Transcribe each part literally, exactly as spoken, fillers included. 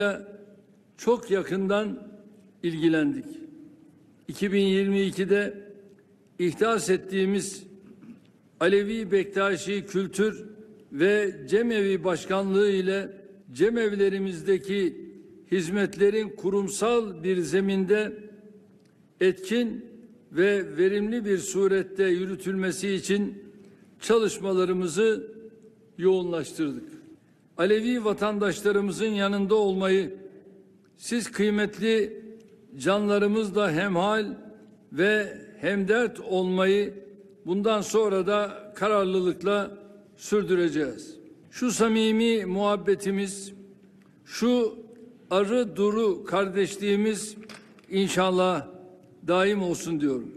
çok yakından ilgilendik. iki bin yirmi ikide ihdas ettiğimiz Alevi Bektaşi Kültür ve Cemevi Başkanlığı ile cemevlerimizdeki hizmetlerin kurumsal bir zeminde etkin ve verimli bir surette yürütülmesi için çalışmalarımızı yoğunlaştırdık. Alevi vatandaşlarımızın yanında olmayı, siz kıymetli canlarımızla hemhal ve hemdert olmayı bundan sonra da kararlılıkla sürdüreceğiz. Şu samimi muhabbetimiz, şu arı duru kardeşliğimiz inşallah daim olsun diyorum.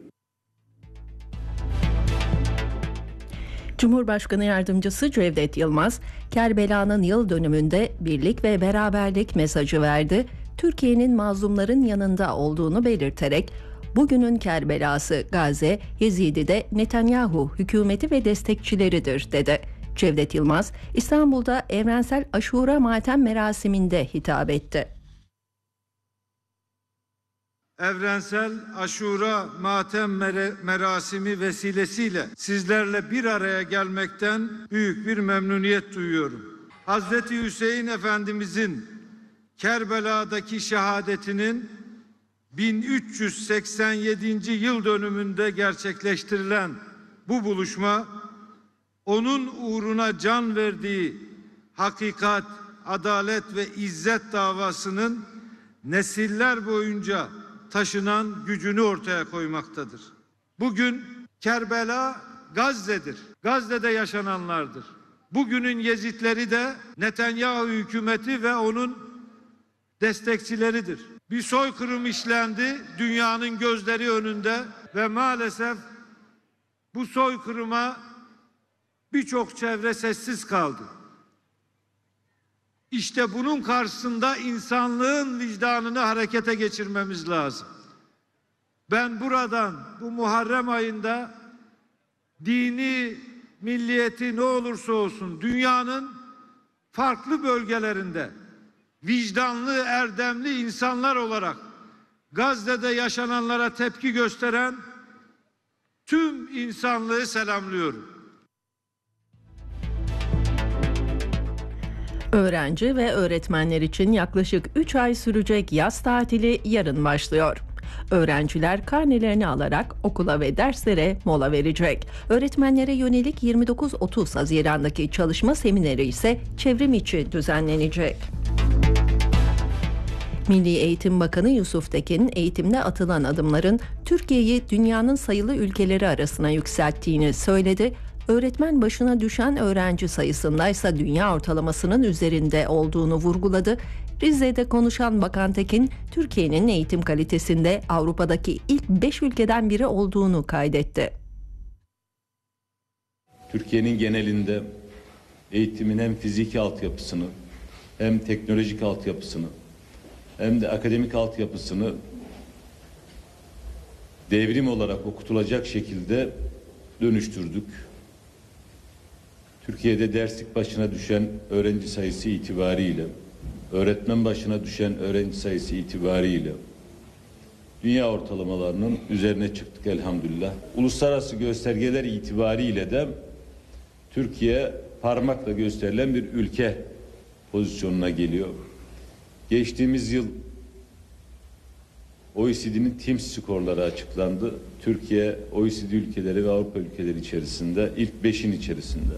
Cumhurbaşkanı Yardımcısı Cevdet Yılmaz, Kerbela'nın yıl dönümünde birlik ve beraberlik mesajı verdi. Türkiye'nin mazlumların yanında olduğunu belirterek, bugünün Kerbela'sı Gazze, Yezidi'de Netanyahu hükümeti ve destekçileridir dedi. Cevdet Yılmaz, İstanbul'da Evrensel Aşura Matem Merasiminde hitap etti. Evrensel Aşura Matem Merasimi vesilesiyle sizlerle bir araya gelmekten büyük bir memnuniyet duyuyorum. Hazreti Hüseyin Efendimizin Kerbela'daki şehadetinin bin üç yüz seksen yedinci yıl dönümünde gerçekleştirilen bu buluşma, onun uğruna can verdiği hakikat, adalet ve izzet davasının nesiller boyunca taşınan gücünü ortaya koymaktadır. Bugün Kerbela Gazze'dir. Gazze'de yaşananlardır. Bugünün Yezidleri de Netanyahu hükümeti ve onun destekçileridir. Bir soykırım işlendi dünyanın gözleri önünde ve maalesef bu soykırıma birçok çevre sessiz kaldı. İşte bunun karşısında insanlığın vicdanını harekete geçirmemiz lazım. Ben buradan bu Muharrem ayında dini, milliyeti ne olursa olsun dünyanın farklı bölgelerinde vicdanlı, erdemli insanlar olarak Gazze'de yaşananlara tepki gösteren tüm insanlığı selamlıyorum. Öğrenci ve öğretmenler için yaklaşık üç ay sürecek yaz tatili yarın başlıyor. Öğrenciler karnelerini alarak okula ve derslere mola verecek. Öğretmenlere yönelik yirmi dokuz otuz Haziran'daki çalışma semineri ise çevrim içi düzenlenecek. Milli Eğitim Bakanı Yusuf Tekin, eğitimde atılan adımların Türkiye'yi dünyanın sayılı ülkeleri arasına yükselttiğini söyledi. Öğretmen başına düşen öğrenci sayısındaysa dünya ortalamasının üzerinde olduğunu vurguladı. Rize'de konuşan Bakan Tekin, Türkiye'nin eğitim kalitesinde Avrupa'daki ilk beş ülkeden biri olduğunu kaydetti. Türkiye'nin genelinde eğitimin hem fiziki altyapısını, hem teknolojik altyapısını, hem de akademik altyapısını devrim olarak okutulacak şekilde dönüştürdük. Türkiye'de derslik başına düşen öğrenci sayısı itibariyle, öğretmen başına düşen öğrenci sayısı itibariyle dünya ortalamalarının üzerine çıktık elhamdülillah. Uluslararası göstergeler itibariyle de Türkiye parmakla gösterilen bir ülke pozisyonuna geliyor. Geçtiğimiz yıl O E C D'nin TIMSS skorları açıklandı. Türkiye O E C D ülkeleri ve Avrupa ülkeleri içerisinde ilk beşin içerisinde.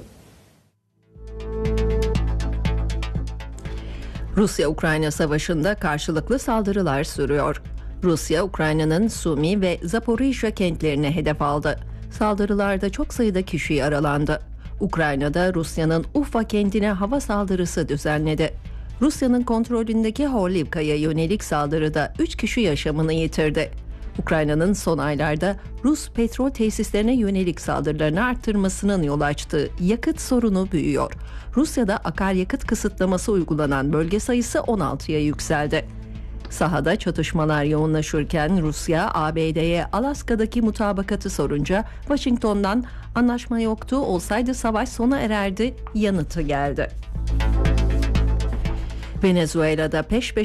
Rusya-Ukrayna savaşında karşılıklı saldırılar sürüyor. Rusya, Ukrayna'nın Sumi ve Zaporijya kentlerine hedef aldı. Saldırılarda çok sayıda kişi yaralandı. Ukrayna'da Rusya'nın Ufa kentine hava saldırısı düzenledi. Rusya'nın kontrolündeki Horlivka'ya yönelik saldırıda üç kişi yaşamını yitirdi. Ukrayna'nın son aylarda Rus petrol tesislerine yönelik saldırılarını arttırmasının yol açtığı yakıt sorunu büyüyor. Rusya'da akaryakıt kısıtlaması uygulanan bölge sayısı on altıya yükseldi. Sahada çatışmalar yoğunlaşırken Rusya, A B D'ye Alaska'daki mutabakatı sorunca Washington'dan anlaşma yoktu, olsaydı savaş sona ererdi yanıtı geldi. Venezuela'da peş peşe